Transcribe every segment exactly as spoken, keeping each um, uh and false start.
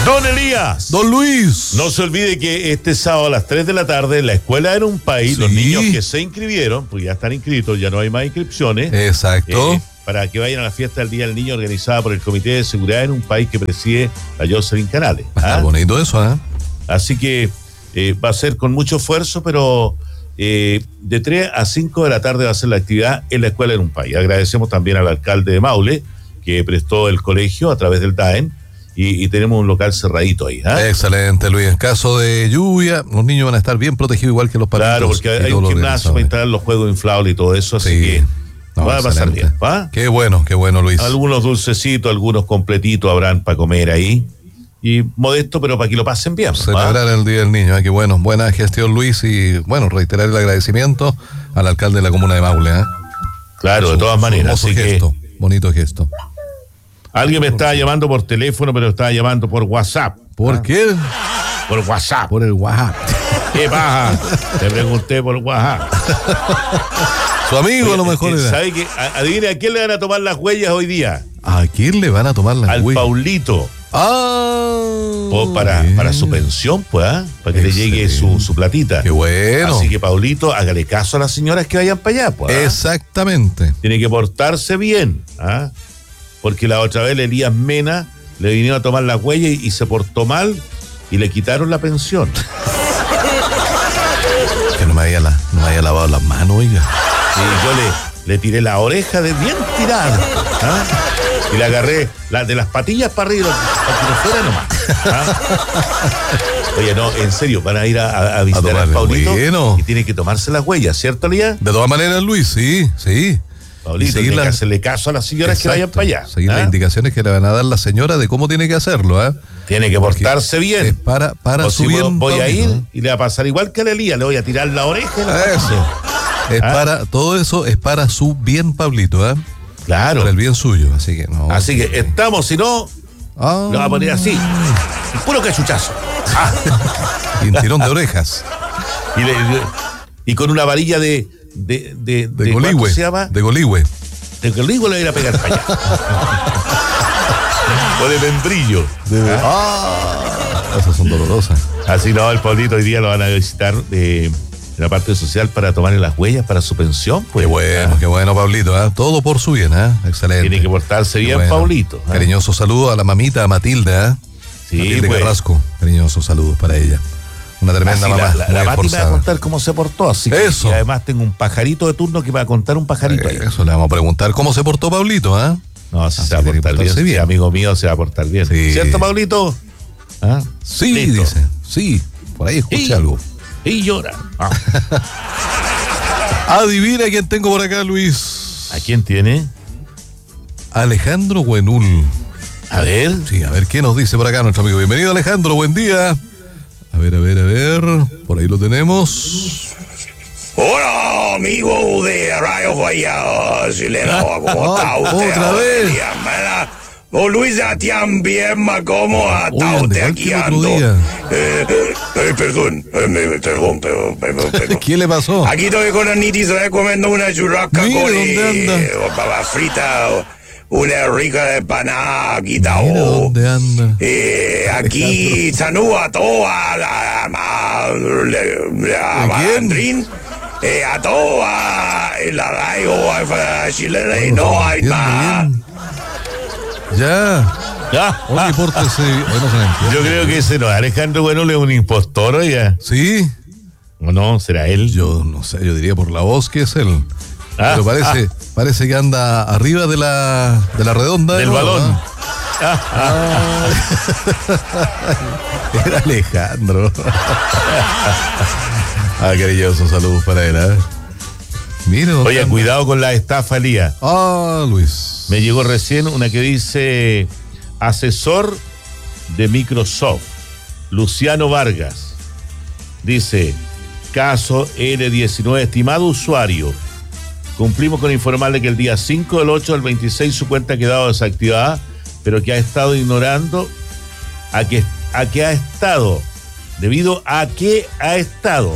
Don Elías. Don Luis. No se olvide que este sábado a las tres de la tarde en la escuela Era un País, sí. los niños que se inscribieron, pues ya están inscritos, ya no hay más inscripciones. Exacto. Eh, para que vayan a la fiesta del Día del Niño organizada por el Comité de Seguridad Era un País que preside la Jocelyn Canales. Va a estar ¿ah? bonito eso, ¿eh? Así que eh, va a ser con mucho esfuerzo, pero eh, de tres a cinco de la tarde va a ser la actividad en la escuela Era un País. Agradecemos también al alcalde de Maule, que prestó el colegio a través del D A E N, y, y tenemos un local cerradito ahí. ¿eh? Excelente, Luis. En caso de lluvia, los niños van a estar bien protegidos igual que los padres. Claro, porque hay un gimnasio para instalar los juegos inflables y todo eso, así sí. que no, va a pasar bien. ¿va? Qué bueno, qué bueno, Luis. Algunos dulcecitos, algunos completitos habrán para comer ahí. Y modesto, pero para que lo pasen bien. Celebrar ¿va? el Día del Niño. ¿eh? Qué bueno, buena gestión, Luis. Y bueno, reiterar el agradecimiento al alcalde de la comuna de Maule. ¿eh? Claro, su, de todas maneras. Así gesto, que... bonito gesto. Alguien me estaba llamando por teléfono, pero estaba llamando por WhatsApp. ¿Por ¿ah? qué? Por WhatsApp. Por el WhatsApp. ¿Qué pasa? Te pregunté por WhatsApp. Su amigo Oye, a lo mejor era. ¿Sabe qué? Adivine a quién le van a tomar las huellas hoy día. ¿A quién le van a tomar las Al huellas? Al Paulito. Ah. O para, para su pensión, pues, ¿eh? Para que Excelente. le llegue su, su platita. Qué bueno. Así que, Paulito, hágale caso a las señoras que vayan para allá, pues. ¿eh? Exactamente. Tiene que portarse bien, ¿ah? ¿eh? Porque la otra vez Elías Mena le vinieron a tomar la huella y, y se portó mal y le quitaron la pensión. Que no me había, la, no me había lavado las manos, oiga. Y yo le, le tiré la oreja de bien tirada. ¿ah? Y le agarré la, de las patillas para arriba, para que no fuera nomás. ¿ah? Oye, no, en serio, van a ir a, a visitar a al Paulito bueno. y tiene que tomarse las huellas, ¿cierto, Elías? De todas maneras, Luis, sí, sí. Paulito, tiene la... que hacerle caso a las señoras Exacto. que vayan para allá. Seguir ¿ah? las indicaciones que le van a dar la señora de cómo tiene que hacerlo. ¿eh? Tiene que portarse Porque bien. Es para, para o su si bien. Voy Paulito, a ir ¿eh? y le va a pasar igual que a Elías, le voy a tirar la oreja. Y la eso. Es ¿Ah? para, todo eso es para su bien, Pablito. ¿eh? Claro. Para el bien suyo. Así que no. Así que estamos, si no, ah. lo va a poner así. Puro cachuchazo. Ah. Y un tirón de orejas. Y, le, y con una varilla de. De, de, de, de goligüe. se llama? De goligüe. De goligüe le voy a ir a pegar para allá. O de membrillo. De, ah. Esas son dolorosas. Así no, el Paulito hoy día lo van a visitar de, de la parte social para tomarle las huellas para su pensión. Pues. Qué bueno, ah. qué bueno, Paulito. ¿eh? Todo por su bien, ¿eh? Excelente. Tiene que portarse bien, bueno. Paulito. ¿eh? Cariñoso saludo a la mamita, a Matilda. ¿eh? Sí, Matilde pues. Carrasco. Cariñoso saludo para ella. Una tremenda así mamá. La, la, la Mati me va a contar cómo se portó. Así que, eso. Y además tengo un pajarito de turno que va a contar un pajarito. Eh, eso le vamos a preguntar cómo se portó Paulito, ¿eh? No, si se va a portar bien. bien. Sí, amigo mío, se va a portar bien. Sí. ¿Cierto, Paulito? ¿Ah? Sí, Listo. Dice. Sí, por ahí escuché y, algo. Y llora. Ah. Adivina quién tengo por acá, Luis. ¿A quién tiene? Alejandro Buenul. A ver. Sí, a ver qué nos dice por acá nuestro amigo. Bienvenido, Alejandro, buen día. A ver, a ver, a ver. Por ahí lo tenemos. Hola, amigo de Radio Guaya Chileno. ¿Cómo está usted? Otra vez. Oh, Luis, también, ¿cómo está usted aquí ando? Eh, eh, perdón, eh, me interrumpe. ¿Qué le pasó? Aquí estoy con la nitis, estoy comiendo una churrasca Mire, con ¿dónde eh, papa frita, una rica empanada, aquí está. Mire, ¿dónde anda? Eh, aquí saludo a toda la malandrín, eh, a toda la radio chilena y no hay más. Ya. Ya. Oye, pórtese. Bueno, yo creo que ese no. Alejandro Bueno es un impostor, oiga. Sí. ¿O no? ¿Será él? Yo no sé, yo diría por la voz que es él. Ah, Pero parece, ah. parece que anda arriba de la, de la redonda. Del de balón. ¿no? Ah, ah. Era Alejandro. Ah, cariñoso, saludos para él, ¿eh? Mira, oye, anda. Cuidado con la estafa, Elías. Ah, Luis. Me llegó recién una que dice asesor de Microsoft, Luciano Vargas. Dice, caso N diecinueve, estimado usuario, cumplimos con informarle que el día cinco del ocho del veintiséis su cuenta ha quedado desactivada, pero que ha estado ignorando a que, a que ha estado, debido a que ha estado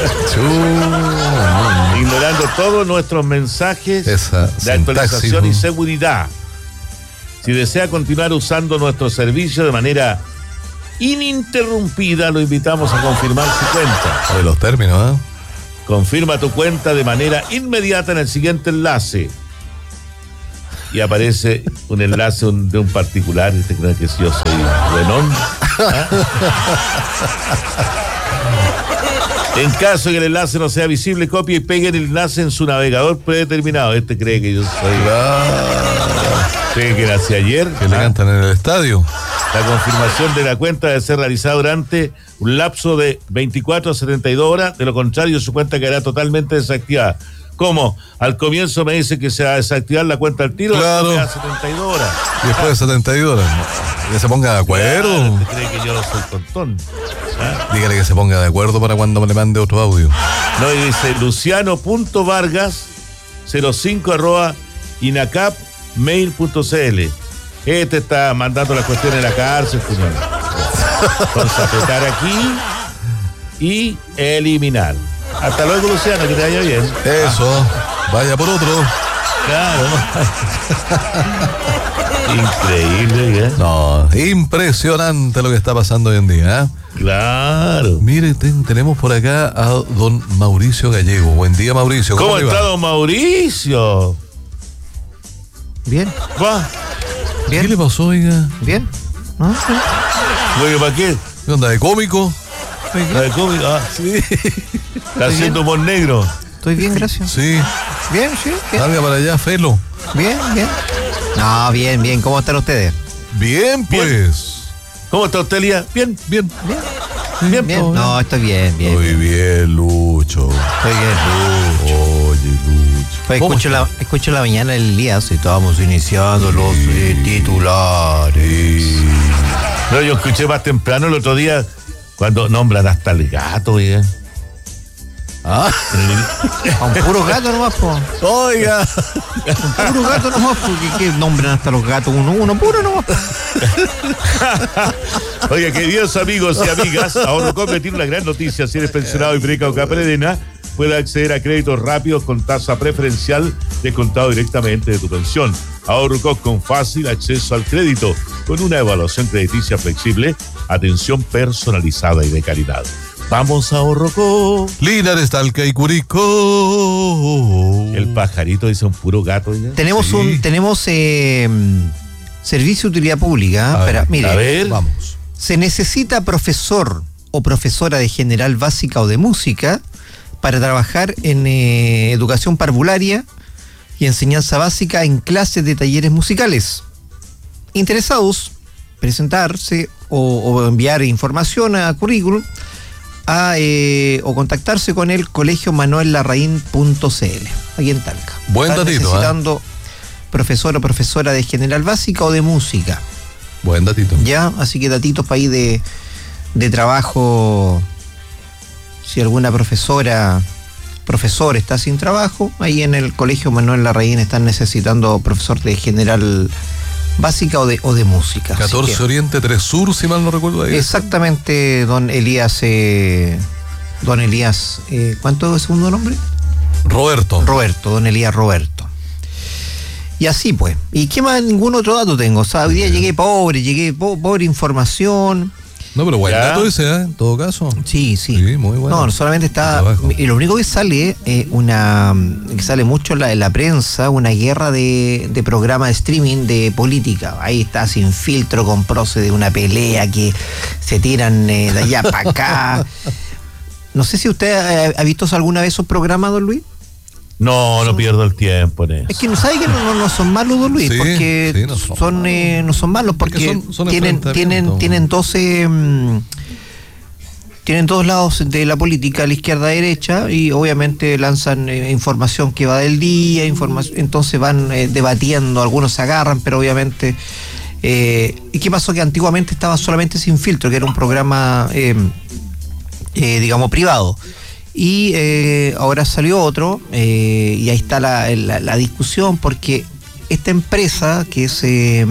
ignorando todos nuestros mensajes Esa de actualización y seguridad. Si desea continuar usando nuestro servicio de manera ininterrumpida, lo invitamos a confirmar su cuenta. De los términos, ¿eh? Confirma tu cuenta de manera inmediata en el siguiente enlace. Y aparece un enlace un, de un particular. ¿Te crees que si yo soy buenón? ¿Ah? En caso que el enlace no sea visible, copie y pegue el enlace en su navegador predeterminado. Este cree que yo soy... ¿Cree que nací ayer? Que le cantan en el estadio. La confirmación de la cuenta debe ser realizada durante un lapso de veinticuatro a setenta y dos horas. De lo contrario, su cuenta quedará totalmente desactivada. ¿Cómo? Al comienzo me dice que se va a desactivar la cuenta al tiro. Claro. A setenta y dos horas. Y después de setenta y dos horas. Que se ponga de acuerdo. Claro, ¿te cree que yo no soy tontón? ¿Ah? Dígale que se ponga de acuerdo para cuando me le mande otro audio. No, y dice luciano.vargas cero cinco arroba inacap mail punto cl. Este está mandando las cuestiones de la cárcel, señor. Entonces, apretar aquí y eliminar. Hasta luego, Luciano, que te vaya bien. Eso, ah. Vaya por otro. Claro. Increíble, ¿eh? No, impresionante lo que está pasando hoy en día, ¿eh? Claro. Mire, ten, tenemos por acá a don Mauricio Gallego. Buen día, Mauricio. ¿Cómo, ¿Cómo está don Mauricio? Bien. Va. Bien. ¿Qué le pasó, oiga? Bien. ¿No? Oye, ¿para qué? ¿Qué onda, de cómico? ¿La de cómico? Ah, sí. Está haciendo humor negro. Estoy bien, gracias. Sí. Bien, sí. Bien, Salga para allá, Felo. bien. bien. No, bien, bien. ¿Cómo están ustedes? Bien, pues. ¿Cómo está usted, Lía? Bien. Bien. Bien. Bien. Bien. No, estoy bien, bien. Estoy bien, Lucho. Estoy bien. Oye, Lucho. Pues ¿Cómo escucho, está? la, escucho la mañana el día, si estábamos iniciando los eh, titulares. No, yo escuché más temprano el otro día cuando nombran hasta el gato, oiga. Ah. A un puro gato nomás, po. Oiga. Un puro gato nomás, porque ¿qué nombran hasta los gatos? Uno, uno puro nomás. Oye, queridos amigos y amigas, Ahorrocop tiene una gran noticia. Si eres pensionado y preca o capredena, puedes acceder a créditos rápidos con tasa preferencial descontado directamente de tu pensión. Ahorrocop con fácil acceso al crédito, con una evaluación crediticia flexible, atención personalizada y de calidad. Vamos a Ahorrocop. Linares, Talca y Curicó. El pajarito dice un puro gato. ¿Ya? Tenemos Sí. un, tenemos eh, servicio de utilidad pública. A Pero, ver, mire, a ver. Vamos. se necesita profesor o profesora de general básica o de música para trabajar en eh, educación parvularia y enseñanza básica en clases de talleres musicales. Interesados, presentarse o, o enviar información a currículum a, eh, o contactarse con el colegio manuel larraín punto cl, aquí en Talca. Buen Están datito, necesitando ¿eh? profesor o profesora de general básica o de música. Buen datito. Ya, así que datitos para ahí de, de trabajo. Si alguna profesora, profesor está sin trabajo, ahí en el colegio Manuel Larraín están necesitando profesor de general básica o de, o de música. Así catorce que, Oriente, tres Sur, si mal no recuerdo ahí. exactamente, don Elías, eh, don Elías, eh, ¿cuánto es el segundo nombre? Roberto. Roberto, don Elías Roberto. Y así pues. ¿Y qué más? Ningún otro dato tengo. O sea, hoy día llegué pobre, llegué po pobre información. No, pero buen ¿Ya? dato ese, ¿eh? En todo caso. Sí, sí. Sí, muy bueno. No, solamente está. Trabajo. Y lo único que sale es una. que sale mucho en la, en la prensa, una guerra de, de programa de streaming de política. Ahí está Sin Filtro con Proce de una pelea que se tiran eh, de allá para acá. No sé si usted ha, ha visto alguna vez esos programas, don Luis. No, no pierdo el tiempo en eso. Es que no sabe que no, no, no son malos, don Luis, Sí, porque sí, no son son, malos. eh, no son malos, porque, Porque son- son tienen, enfrentamientos. tienen, tienen doce mm, tienen dos lados de la política, la izquierda derecha, y obviamente lanzan eh, información que va del día, información, entonces van eh, debatiendo, algunos se agarran, pero obviamente eh, ¿y qué pasó? Que antiguamente estaba solamente Sin Filtro, que era un programa eh, eh, digamos privado. Y eh, ahora salió otro, eh, y ahí está la, la, la discusión, porque esta empresa, que es eh,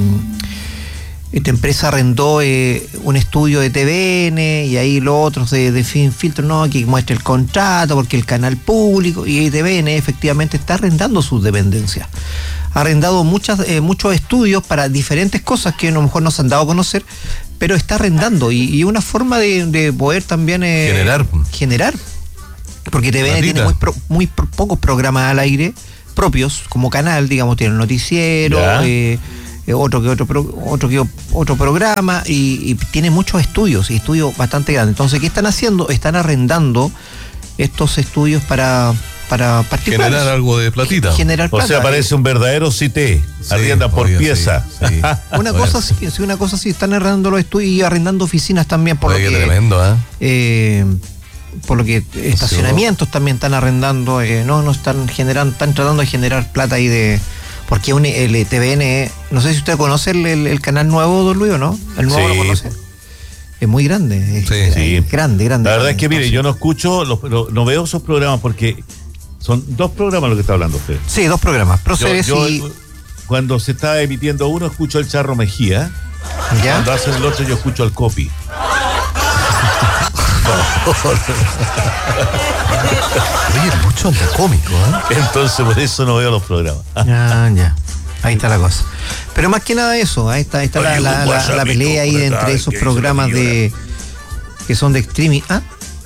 esta empresa arrendó eh, un estudio de T V N, y ahí los otros de, de Sin Filtro, no, que muestre el contrato, porque el canal público, y T V N efectivamente está arrendando sus dependencias ha arrendado muchas, eh, muchos estudios para diferentes cosas que a lo mejor no se han dado a conocer, pero está arrendando y, y una forma de, de poder también eh, generar. generar. Porque T V N tiene muy, pro, muy pro, pocos programas al aire propios, como canal, digamos, tiene un noticiero, eh, eh, otro que otro pro, otro que otro programa y, y tiene muchos estudios, y estudios bastante grandes. Entonces, ¿qué están haciendo? Están arrendando estos estudios para para particulares. Generar algo de platita. Generar plata. O sea, parece un verdadero cité. Sí, arrienda por oye, pieza. Sí, sí. Una cosa así, sí, una cosa así, están arrendando los estudios y arrendando oficinas también, por oye, lo que tremendo, ¿eh? eh por lo que estacionamientos sí, también están arrendando, eh, no, no están generando, están tratando de generar plata ahí de, porque un, el T V N, no sé si usted conoce el, el, el canal nuevo, don Luis, ¿o no? El nuevo sí. lo conoce. Es muy grande, es, sí, es, sí. es grande, grande. La verdad grande, es que, mire, entonces, yo no escucho, los, no, no veo esos programas porque son dos programas lo que está hablando usted. Sí, dos programas. Procedes yo, yo, y... Cuando se está emitiendo uno, escucho al Charro Mejía. ¿Ya? Cuando hacen el otro, yo escucho al Copi. Oye, mucho anda cómico, ¿eh? Entonces, por eso no veo los programas. Ya, ya. Ahí está la cosa. Pero más que nada eso, ahí está, ahí está la, la, la, la pelea ahí entre esos programas de que son de streaming. ¿Ah?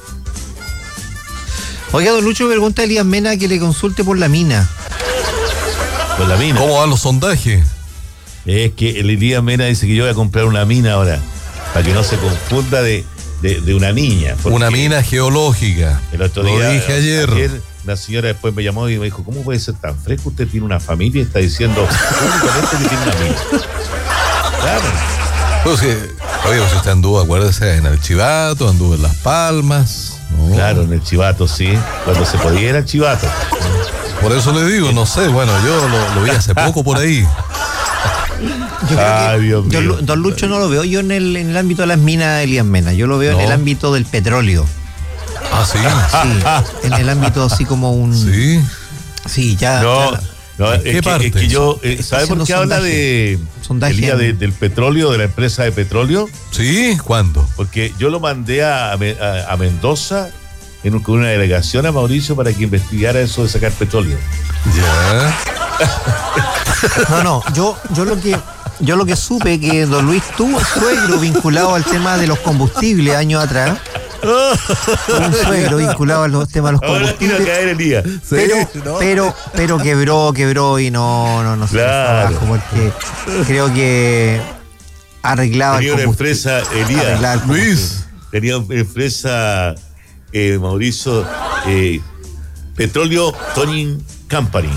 Oiga, don Lucho, pregunta a Elías Mena que le consulte por la mina. Por la mina. ¿Cómo van los sondajes? Es que el Elías Mena dice que yo voy a comprar una mina ahora, para que no se confunda de, de, de una niña. Una mina geológica. El otro Lo día, dije ayer. ayer, la señora después me llamó y me dijo, ¿cómo puede ser tan fresco? Usted tiene una familia y está diciendo únicamente que tiene una mina. Claro. Pues sí, oye, pues usted anduvo, acuérdese, en el Chivato, anduvo en Las Palmas. ¿No? Claro, en el Chivato, sí. Cuando se podía era el Chivato. Por eso le digo, no sé, bueno, yo lo, lo vi hace poco por ahí. Yo creo Ay, que Dios mío. Don, don Lucho no lo veo yo en el, en el ámbito de las minas de Elías Mena, yo lo veo No. en el ámbito del petróleo. Ah, sí. Sí, en el ámbito así como un... Sí. Sí, ya... No, ya- no, es ¿Qué que, parte? es que yo, eh, Está ¿sabe por haciendo qué habla sondaje. de Sondaje el día en- de- del petróleo, de la empresa de petróleo? ¿Sí? ¿Cuándo? Porque yo lo mandé a, a, a Mendoza en un- con una delegación a Mauricio para que investigara eso de sacar petróleo. Ya. No, no, yo, yo lo que... Yo lo que supe que don Luis tuvo un suegro vinculado al tema de los combustibles años atrás. Un suegro vinculado a los temas de los Ahora tira a combustibles. caer el día. Pero, ¿no? pero, pero quebró, quebró y no, no, no se Claro. fue abajo porque creo que arreglaba Tenía el una combustible. empresa, Elías, Arreglaba el combustible. Luis. tenía una empresa, eh, Mauricio, eh, Petróleo Toning Company.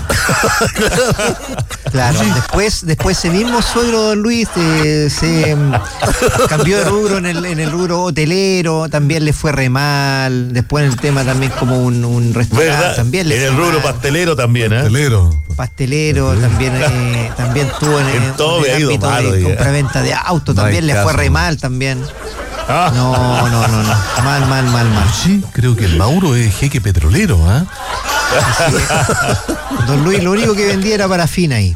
Claro, después, después ese mismo suegro don Luis eh, se mm, cambió de rubro en el, en el rubro hotelero, también le fue re mal, después en el tema también como un, un restaurante, ¿Verdad? también le En fue el rubro mal. pastelero también, ¿eh? Telero. Pastelero, también eh, también tuvo en, En en- todo en me el ha ido ámbito mal, de oiga. compraventa de autos, No hay también le fue caso. re mal también. Ah. No, no, no, no, mal, mal, mal, mal. Sí, creo que el Mauro es jeque petrolero, ¿ah? Don Luis lo único que vendía era parafina ahí.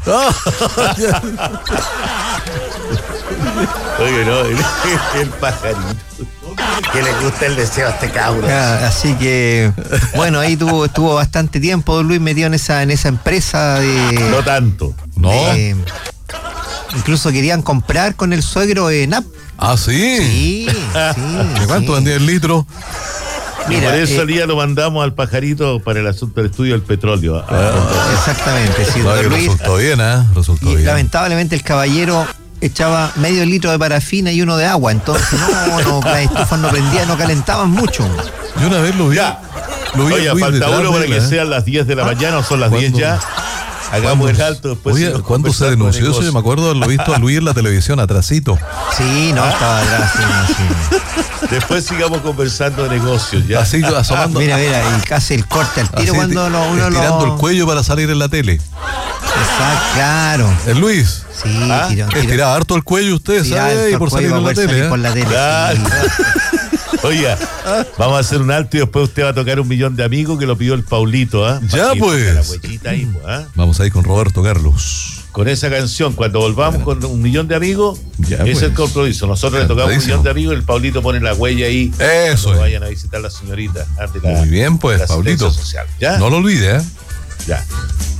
Oye, no, el, el pajarito. Que le gusta el deseo a este cabrón. Ah, Así que, bueno, ahí tuvo, estuvo bastante tiempo Don Luis metido en esa, en esa empresa de. No tanto. No. de- incluso querían comprar con el suegro en N A P. Ah, sí. Sí, sí. ¿De cuánto sí. vendía el litro? Y Mira, por eso eh, el día lo mandamos al pajarito para el asunto del estudio del petróleo. Ah, Exactamente, sí, No, don que Luis. resultó bien, ¿ah? Resultó Y bien. lamentablemente el caballero echaba medio litro de parafina y uno de agua, entonces no, no, las estufas no prendían, no calentaban mucho. Yo una vez lo vi. Ya. Lo vi a Oye, Luis falta detrás uno de para él, que ¿eh? sean las diez de la mañana o son las diez ¿Cuándo? ya. Hagamos el alto después. Oye, sigamos ¿cuándo se conversando de denunció eso? Yo me negocio. acuerdo de haberlo visto a Luis en la televisión atrasito. Sí, no, estaba atrás, sí, sí. Después sigamos conversando de negocios ya. Así asomando. Mira, mira, y casi el corte al tiro así, cuando lo, uno lo... estirando el cuello para salir en la tele. Exacto, claro. El Luis. Sí, ¿Ah? tiró, tiró- Estiraba harto el cuello usted, tiraba ¿sabe? el Y por cuello salir en la para poder tele. salir ¿eh? por la tele, Claro. sí. Oiga, vamos a hacer un alto y después usted va a tocar un millón de amigos que lo pidió el Paulito, ¿ah? Ya, Para que pues. ponga la huellita ahí, pues, ¿ah? Vamos a ir con Roberto Carlos. Con esa canción, cuando volvamos con un millón de amigos, Ya, es pues. el compromiso. Nosotros le tocamos un Cantadísimo. millón de amigos y el Paulito pone la huella ahí. Eso cuando es. vayan a visitar a la señorita. ante la- Muy bien, pues, la Paulito. asistencia social. ¿Ya? No lo olvide, ¿eh? Ya.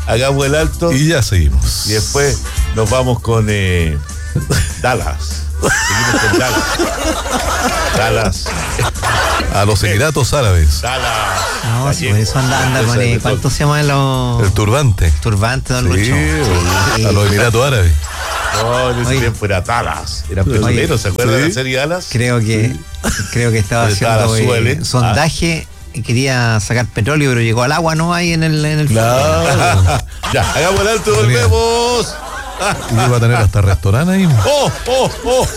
hagamos el alto. Y ya seguimos. Y después nos vamos con eh, Dallas. Seguimos con Dallas. Dallas. A los Emiratos Árabes. Dallas. No, si por eso anda, anda con el, ¿cuánto se llama los El turbante. turbante, don Sí, Lucho? a los Emiratos Árabes. No, en ese Oye. tiempo era Dallas. Eran petroleros, ¿se acuerdan Sí. de la serie Dallas? Creo que creo que estaba Pero estaba haciendo la eh, suele. sondaje y quería sacar petróleo, pero llegó al agua, ¿no? Ahí en el, en el Claro. Ya, hagamos el alto, volvemos. Y iba a tener hasta restaurante ahí. ¡Oh, oh, oh! oh.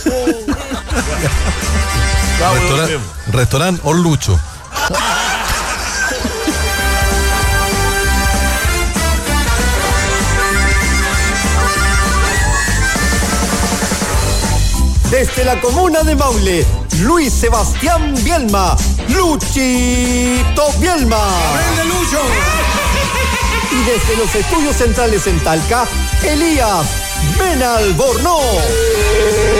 Vamos, Restaurante volvemos. Restaurant Orlucho. Desde la comuna de Maule, Luis Sebastián Bielma, Luchito Bielma. Y desde los estudios centrales en Talca, Elías Benalbornoz.